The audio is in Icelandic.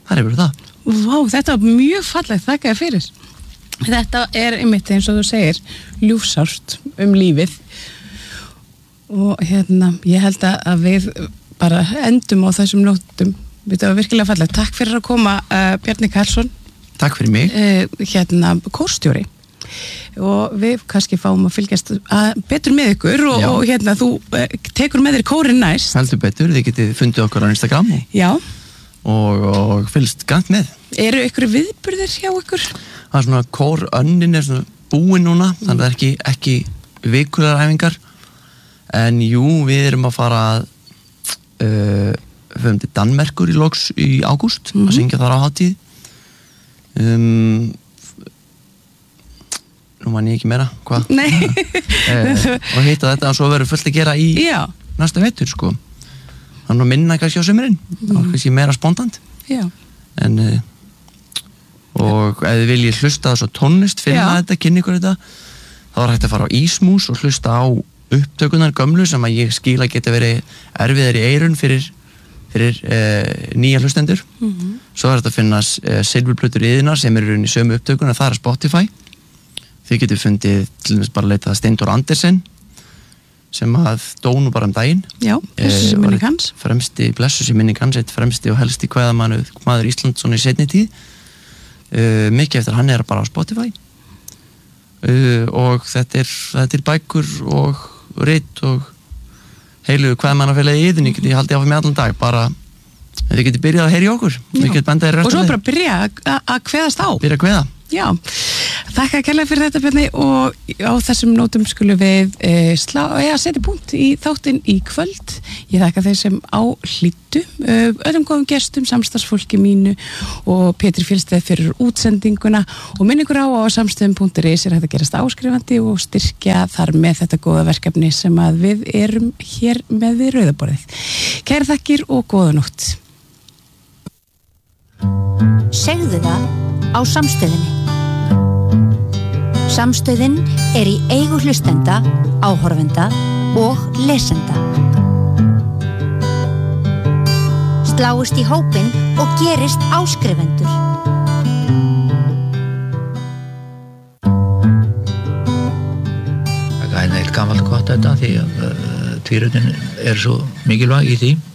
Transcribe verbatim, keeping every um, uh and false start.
það er verið það. Vá, þetta var mjög fallegt, þakka þér fyrir. Þetta er einmitt eins og þú segir ljúfsárt um lífið og hérna ég held að við bara endum á þessum nótum. Þetta var virkilega fallegt. Takk fyrir að koma uh, Bjarni Karlsson. Takk fyrir mig. Uh, hérna kórstjóri og við kannski fáum að fylgjast að betur með ykkur og, og hérna þú uh, tekur með þér kórinn næst. Heldur betur, þið getið fundið okkur á Instagram og, Já. og, og fylgst gant með. Eru ykkur viðburðir hjá ykkur? Það er svona kórönnin er svona búin núna, mm. þannig að það er ekki, ekki vikulegar æfingar en jú, við erum að fara að uh, förum til Danmerkur í loks í ágúst mm-hmm. að syngja þar á hátíð um nú man ég ekki meira, hvað? Nei. e, og heita þetta og svo verður fullt að gera í Já. næsta vetur, sko. Þannig að minna kannski á sumurinn, mm. og kannski meira spontant. Já. En, e, og ef þið viljið hlusta þessu tónlist, finna Já. þetta, kynna ykkur þetta, þá er hægt að fara á Ísmús og hlusta á upptökunar gömlu sem að ég skil að geta verið erfiðar í eyrun fyrir, fyrir e, nýja hlustendur. Mm-hmm. Svo er þetta að finna e, silfurplötur yðinar sem eru í sömu upptökunar, það er Spotify. Þið getur fundið til dæmis bara að leita að Steindór Andersen sem að dónu bara um daginn. Já, blessus í minning hans. Fremsti, blessus í minning hans, eitt fremsti og helsti kveðamaður maður Íslandsson í seinni tíð. Uh, mikið eftir hann er bara á Spotify. Uh, og þetta er, þetta er bækur og rit og heilu kveðamannafélagi í yðinni, ég haldi áfram með allan dag, bara þið getur byrjað að heyra í okkur. Og svo bara byrja að kveðast á. Byrja að kveða. Já, þakka kærlega fyrir þetta Bjarni og á þessum nótum skulum við e, slá, ja, setja punkt í þáttinn í kvöld. Ég þakka þeir sem á hlýddu, öðrum góðum gestum, samstarfsfólki mínu og Pétur Fjölsteð fyrir útsendinguna og minn ykkur á á samstöðum punktur is er hægt að gerast áskrifandi og styrkja þar með þetta góða verkefni sem að við erum hér með við rauðaborðið. Kæra þakkir og góða nótt. Segðu það á samstöðinni. Samstöðin er í eigu hlustenda, áhorfenda og lesenda. Sláist í hópinn og gerist áskrifendur. Það er eitt gamalt gott þetta því að uh, tvírunin er svo mikilvæg í því.